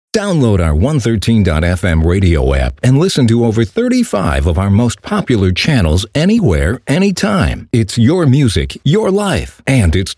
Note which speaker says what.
Speaker 1: Download our 113.fm radio app and listen to over 35 of our most popular channels anywhere, anytime. It's your music, your life, and it's